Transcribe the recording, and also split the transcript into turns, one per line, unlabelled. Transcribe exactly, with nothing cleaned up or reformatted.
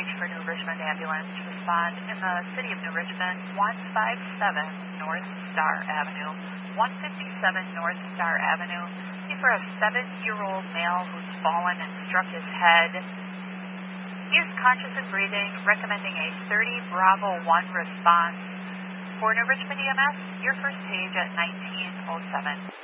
page for New Richmond Ambulance to respond in the city of New Richmond, one fifty-seven North Star Avenue, one fifty-seven North Star Avenue. Looking for a seven-year-old male who's fallen and struck his head. He is conscious and breathing, recommending a thirty Bravo one response. For New Richmond E M S, your first page at nineteen oh seven.